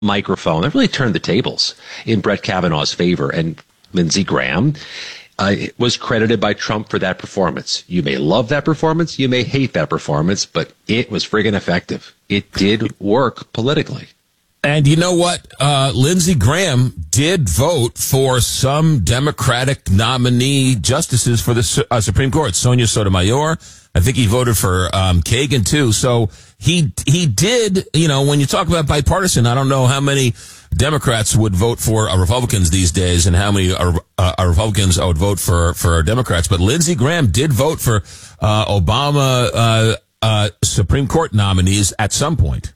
microphone that really turned the tables in Brett Kavanaugh's favor. And Lindsey Graham was credited by Trump for that performance. You may love that performance, you may hate that performance, but it was friggin' effective. It did work politically. And you know what? Lindsey Graham did vote for some Democratic nominee justices for the Supreme Court. Sonia Sotomayor. I think he voted for Kagan, too. So he did, when you talk about bipartisan, I don't know how many Democrats would vote for Republicans these days and how many Republicans would vote for Democrats. But Lindsey Graham did vote for Obama Supreme Court nominees at some point.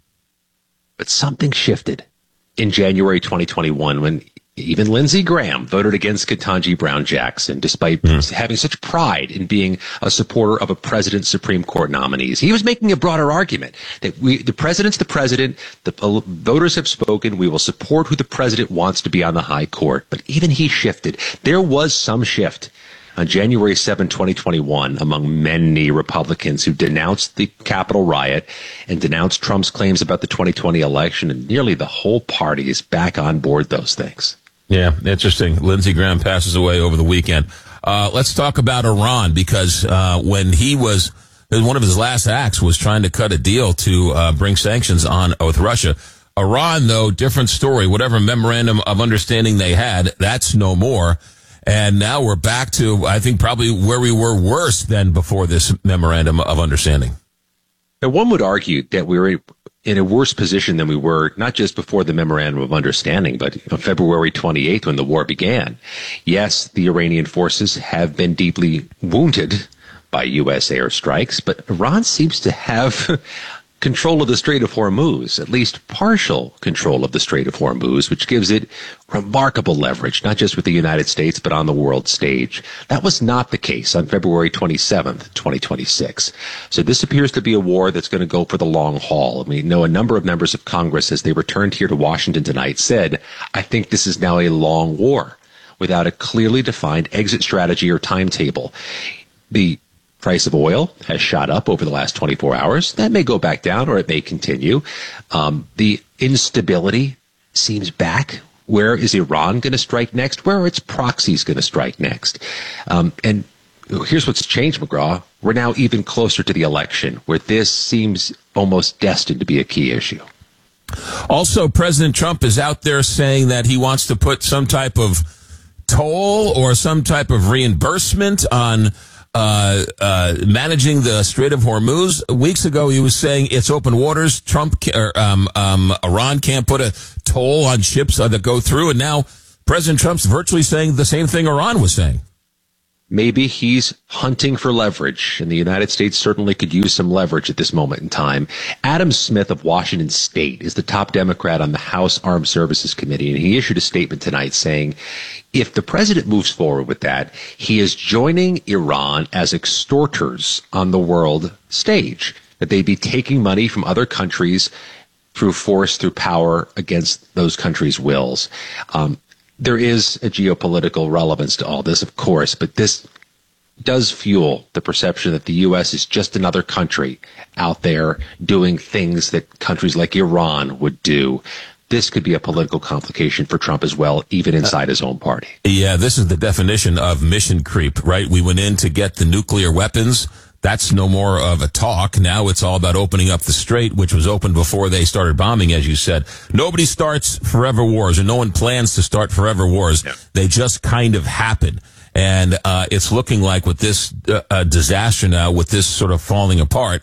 But something shifted in January 2021 when even Lindsey Graham voted against Ketanji Brown Jackson, despite having such pride in being a supporter of a president's Supreme Court nominees. He was making a broader argument that the president's the president, the voters have spoken, we will support who the president wants to be on the high court. But even he shifted. There was some shift on January 7, 2021, among many Republicans who denounced the Capitol riot and denounced Trump's claims about the 2020 election, and nearly the whole party is back on board those things. Yeah, interesting. Lindsey Graham passes away over the weekend. Let's talk about Iran, because when one of his last acts was trying to cut a deal to bring sanctions on with Russia. Iran, though, different story. Whatever memorandum of understanding they had, that's no more. And now we're back to, I think, probably where we were worse than before this memorandum of understanding. Now, one would argue that we were in a worse position than we were not just before the memorandum of understanding, but on February 28th when the war began. Yes, the Iranian forces have been deeply wounded by U.S. airstrikes, but Iran seems to have control of the Strait of Hormuz, at least partial control of the Strait of Hormuz, which gives it remarkable leverage, not just with the United States, but on the world stage. That was not the case on February 27th, 2026. So this appears to be a war that's going to go for the long haul. I mean, a number of members of Congress, as they returned here to Washington tonight, said, I think this is now a long war without a clearly defined exit strategy or timetable. The price of oil has shot up over the last 24 hours. That may go back down or it may continue. The instability seems back. Where is Iran going to strike next? Where are its proxies going to strike next? And here's what's changed, McGraw. We're now even closer to the election, where this seems almost destined to be a key issue. Also, President Trump is out there saying that he wants to put some type of toll or some type of reimbursement on managing the Strait of Hormuz. Weeks ago, he was saying it's open waters. Iran can't put a toll on ships that go through. And now President Trump's virtually saying the same thing Iran was saying. Maybe he's hunting for leverage, and the United States certainly could use some leverage at this moment in time. Adam Smith of Washington State is the top Democrat on the House Armed Services Committee, and he issued a statement tonight saying if the president moves forward with that, he is joining Iran as extorters on the world stage, that they'd be taking money from other countries through force, through power, against those countries' wills. There is a geopolitical relevance to all this, of course, but this does fuel the perception that the U.S. is just another country out there doing things that countries like Iran would do. This could be a political complication for Trump as well, even inside his own party. Yeah, this is the definition of mission creep, right? We went in to get the nuclear weapons. That's no more of a talk. Now it's all about opening up the strait, which was open before they started bombing, as you said. Nobody starts forever wars, or no one plans to start forever wars. Yeah. They just kind of happen. And it's looking like with this disaster now, with this sort of falling apart,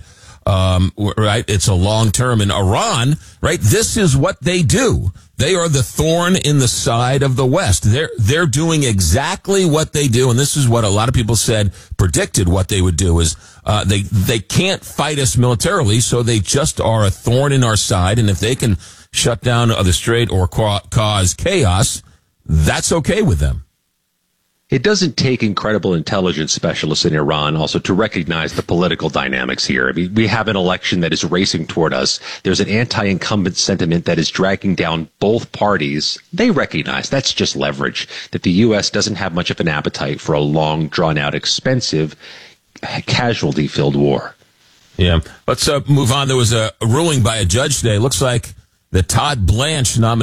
right? It's a long term. In Iran, right? This is what they do. They are the thorn in the side of the West. They're doing exactly what they do, and this is what a lot of people predicted what they would do is they can't fight us militarily, so they just are a thorn in our side, and if they can shut down the strait or cause chaos, that's okay with them. It doesn't take incredible intelligence specialists in Iran also to recognize the political dynamics here. I mean, we have an election that is racing toward us. There's an anti-incumbent sentiment that is dragging down both parties. They recognize that's just leverage, that the U.S. doesn't have much of an appetite for a long, drawn-out, expensive, casualty-filled war. Yeah. Let's move on. There was a ruling by a judge today. Looks like The Todd Blanche nomination